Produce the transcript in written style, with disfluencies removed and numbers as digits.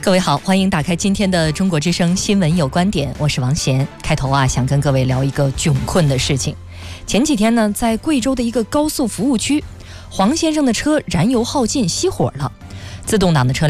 各位好，欢迎打开今天的中国之声新闻有观点，我是王贤。开头想跟各位聊一个窘困的事情。前几天呢，在贵州的一个高速服务区，黄先生的车燃油耗尽熄火了，自动挡的车辆